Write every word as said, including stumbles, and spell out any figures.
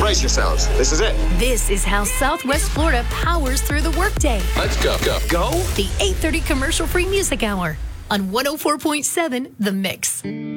Brace yourselves. This is it. This is how Southwest Florida powers through the workday. Let's go. Go. Go? The eight thirty commercial-free music hour on one oh four point seven The Mix.